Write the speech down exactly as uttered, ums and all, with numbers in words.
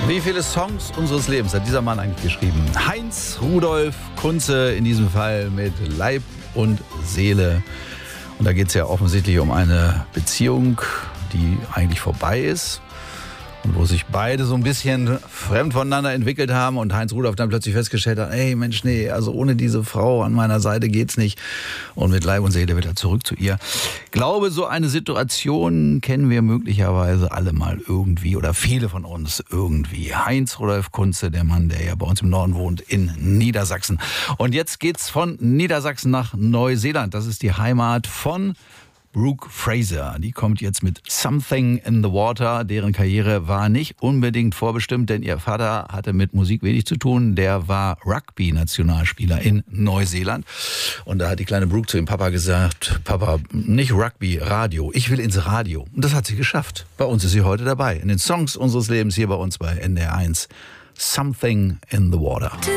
Wie viele Songs unseres Lebens hat dieser Mann eigentlich geschrieben? Heinz Rudolf Kunze, in diesem Fall mit Leib und Seele. Und da geht es ja offensichtlich um eine Beziehung, die eigentlich vorbei ist. Und wo sich beide so ein bisschen fremd voneinander entwickelt haben und Heinz Rudolf dann plötzlich festgestellt hat, ey Mensch, nee, also ohne diese Frau an meiner Seite geht's nicht. Und mit Leib und Seele wieder zurück zu ihr. Ich glaube, so eine Situation kennen wir möglicherweise alle mal irgendwie oder viele von uns irgendwie. Heinz Rudolf Kunze, der Mann, der ja bei uns im Norden wohnt, in Niedersachsen. Und jetzt geht's von Niedersachsen nach Neuseeland. Das ist die Heimat von Brooke Fraser, die kommt jetzt mit Something in the Water. Deren Karriere war nicht unbedingt vorbestimmt, denn ihr Vater hatte mit Musik wenig zu tun. Der war Rugby-Nationalspieler in Neuseeland. Und da hat die kleine Brooke zu ihrem Papa gesagt, Papa, nicht Rugby, Radio. Ich will ins Radio. Und das hat sie geschafft. Bei uns ist sie heute dabei. In den Songs unseres Lebens hier bei uns bei N D R eins. Something in the Water.